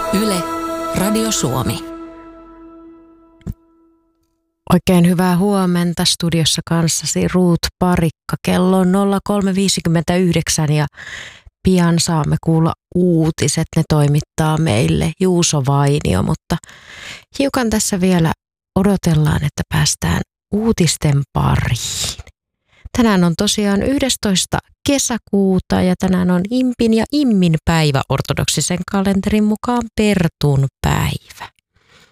Yle, Radio Suomi. Oikein hyvää huomenta studiossa kanssasi Ruut Parikka. Kello on 03.59 ja pian saamme kuulla uutiset. Ne toimittaa meille Juuso Vainio, mutta hiukan tässä vielä odotellaan, että päästään uutisten pariin. Tänään on tosiaan 11. kesäkuuta ja tänään on Impin ja Immin päivä ortodoksisen kalenterin mukaan Pertun päivä.